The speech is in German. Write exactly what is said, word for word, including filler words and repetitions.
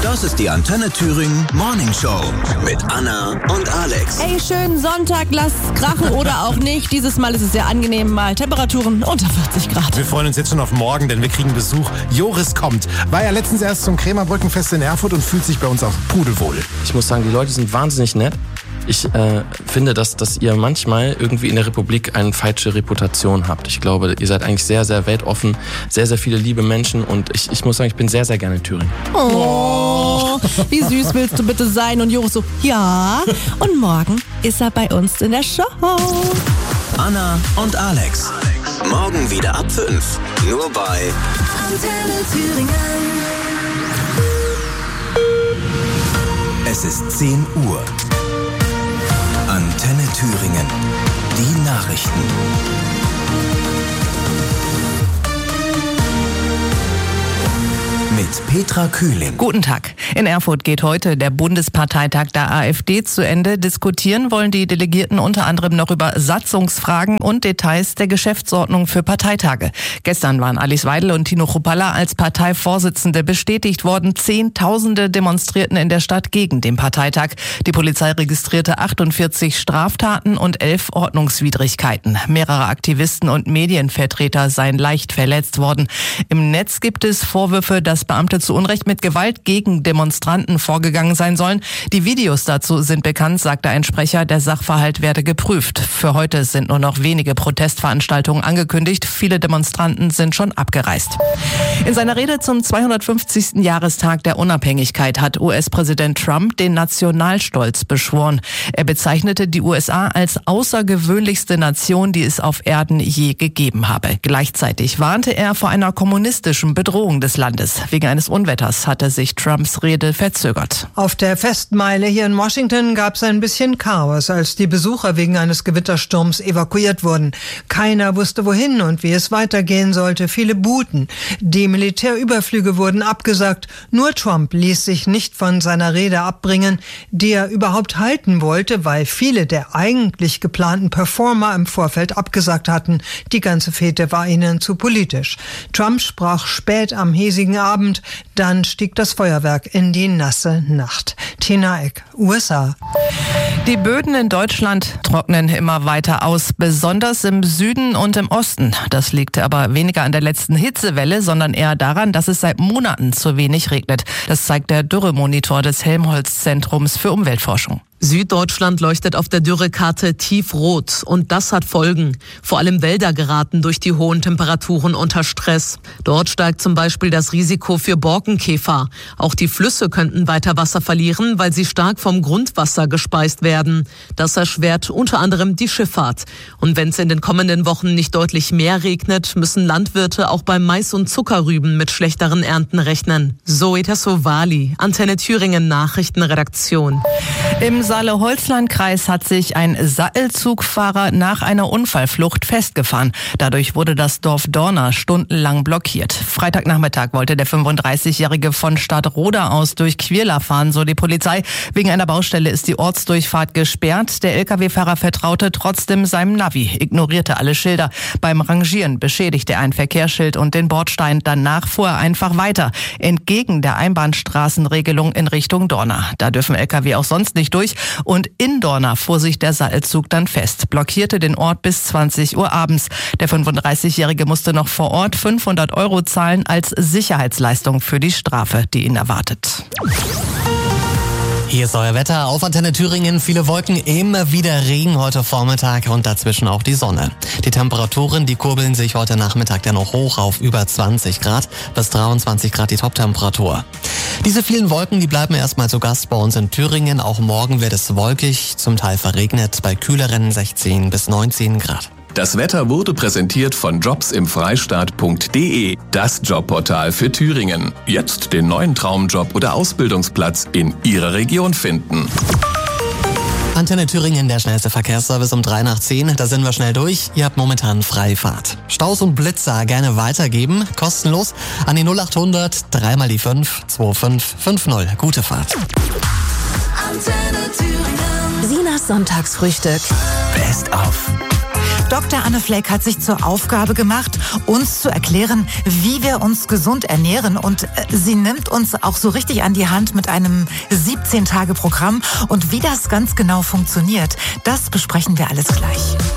Das ist die Antenne Thüringen Morning Show mit Anna und Alex. Hey, schönen Sonntag, lasst krachen oder auch nicht. Dieses Mal ist es sehr angenehm, mal Temperaturen unter vierzig Grad. Wir freuen uns jetzt schon auf morgen, denn wir kriegen Besuch. Joris kommt. War ja letztens erst zum Krämerbrückenfest in Erfurt und fühlt sich bei uns auch pudelwohl. Ich muss sagen, die Leute sind wahnsinnig nett. Ich äh, finde, dass, dass ihr manchmal irgendwie in der Republik eine falsche Reputation habt. Ich glaube, ihr seid eigentlich sehr, sehr weltoffen, sehr, sehr viele liebe Menschen und ich, ich muss sagen, ich bin sehr, sehr gerne in Thüringen. Oh, wie süß willst du bitte sein? Und Joris so, ja. Und morgen ist er bei uns in der Show. Anna und Alex. Morgen wieder ab fünf. Nur bei Antenne Thüringen. Es ist zehn Uhr. Antenne Thüringen. Die Nachrichten. Mit Petra Kühling. Guten Tag. In Erfurt geht heute der Bundesparteitag der AfD zu Ende. Diskutieren wollen die Delegierten unter anderem noch über Satzungsfragen und Details der Geschäftsordnung für Parteitage. Gestern waren Alice Weidel und Tino Chrupalla als Parteivorsitzende bestätigt worden. Zehntausende demonstrierten in der Stadt gegen den Parteitag. Die Polizei registrierte achtundvierzig Straftaten und elf Ordnungswidrigkeiten. Mehrere Aktivisten und Medienvertreter seien leicht verletzt worden. Im Netz gibt es Vorwürfe, dass Beamte zu Unrecht mit Gewalt gegen Demonstranten vorgegangen sein sollen. Die Videos dazu sind bekannt, sagte ein Sprecher. Der Sachverhalt werde geprüft. Für heute sind nur noch wenige Protestveranstaltungen angekündigt. Viele Demonstranten sind schon abgereist. In seiner Rede zum zweihundertfünfzigsten Jahrestag der Unabhängigkeit hat U S-Präsident Trump den Nationalstolz beschworen. Er bezeichnete die U S A als außergewöhnlichste Nation, die es auf Erden je gegeben habe. Gleichzeitig warnte er vor einer kommunistischen Bedrohung des Landes. Wegen eines Unwetters hatte sich Trumps Rede verzögert. Auf der Festmeile hier in Washington gab es ein bisschen Chaos, als die Besucher wegen eines Gewittersturms evakuiert wurden. Keiner wusste wohin und wie es weitergehen sollte. Viele buhten. Die Militärüberflüge wurden abgesagt. Nur Trump ließ sich nicht von seiner Rede abbringen, die er überhaupt halten wollte, weil viele der eigentlich geplanten Performer im Vorfeld abgesagt hatten. Die ganze Fete war ihnen zu politisch. Trump sprach spät am hiesigen Abend, dann stieg das Feuerwerk in die nasse Nacht. Tina Eck, U S A. Die Böden in Deutschland trocknen immer weiter aus, besonders im Süden und im Osten. Das liegt aber weniger an der letzten Hitzewelle, sondern eher daran, dass es seit Monaten zu wenig regnet. Das zeigt der Dürremonitor des Helmholtz-Zentrums für Umweltforschung. Süddeutschland leuchtet auf der Dürrekarte tiefrot und das hat Folgen. Vor allem Wälder geraten durch die hohen Temperaturen unter Stress. Dort steigt zum Beispiel das Risiko für Borkenkäfer. Auch die Flüsse könnten weiter Wasser verlieren, weil sie stark vom Grundwasser gespeist werden. Das erschwert unter anderem die Schifffahrt. Und wenn es in den kommenden Wochen nicht deutlich mehr regnet, müssen Landwirte auch beim Mais und Zuckerrüben mit schlechteren Ernten rechnen. Zoe Tassovali, Antenne Thüringen Nachrichtenredaktion. Im Saale-Holzland-Kreis hat sich ein Sattelzugfahrer nach einer Unfallflucht festgefahren. Dadurch wurde das Dorf Dorna stundenlang blockiert. Freitagnachmittag wollte der fünfunddreißigjährige von Stadtroda aus durch Quirla fahren, so die Polizei. Wegen einer Baustelle ist die Ortsdurchfahrt gesperrt. Der L K W-Fahrer vertraute trotzdem seinem Navi, ignorierte alle Schilder. Beim Rangieren beschädigte er ein Verkehrsschild und den Bordstein. Danach fuhr er einfach weiter, entgegen der Einbahnstraßenregelung in Richtung Dorna. Da dürfen L K W auch sonst nicht durch. Und in Dorna fuhr sich der Sattelzug dann fest, blockierte den Ort bis zwanzig Uhr abends. Der fünfunddreißigjährige musste noch vor Ort fünfhundert Euro zahlen als Sicherheitsleistung für die Strafe, die ihn erwartet. Hier ist euer Wetter auf Antenne Thüringen. Viele Wolken, immer wieder Regen heute Vormittag und dazwischen auch die Sonne. Die Temperaturen, die kurbeln sich heute Nachmittag dann noch hoch auf über zwanzig Grad, bis dreiundzwanzig Grad die Toptemperatur. Diese vielen Wolken, die bleiben erstmal zu Gast bei uns in Thüringen. Auch morgen wird es wolkig, zum Teil verregnet, bei kühleren sechzehn bis neunzehn Grad. Das Wetter wurde präsentiert von jobs im freistaat punkt de, das Jobportal für Thüringen. Jetzt den neuen Traumjob oder Ausbildungsplatz in Ihrer Region finden. Antenne Thüringen, der schnellste Verkehrsservice um drei nach zehn. Da sind wir schnell durch. Ihr habt momentan freie Fahrt. Staus und Blitzer gerne weitergeben. Kostenlos an die null achthundert, dreimal die fünf, zwei fünf fünf null. Gute Fahrt. Antenne Thüringen. Sinas Sonntagsfrühstück. Best of. Doktor Anne Fleck hat sich zur Aufgabe gemacht, uns zu erklären, wie wir uns gesund ernähren. Und sie nimmt uns auch so richtig an die Hand mit einem siebzehn Tage Programm. Und wie das ganz genau funktioniert, das besprechen wir alles gleich.